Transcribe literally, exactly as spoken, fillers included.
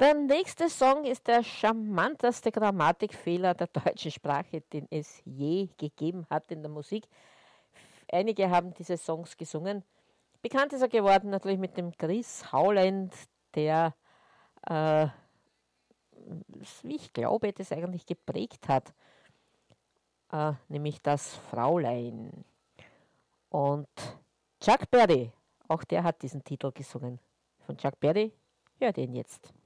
Der nächste Song ist der charmanteste Grammatikfehler der deutschen Sprache, den es je gegeben hat in der Musik. Einige haben diese Songs gesungen. Bekannt ist er geworden natürlich mit dem Chris Howland, der, äh, wie ich glaube, das eigentlich geprägt hat, äh, nämlich das Fraulein. Und Chuck Berry, auch der hat diesen Titel gesungen. Von Chuck Berry, hört ihn jetzt.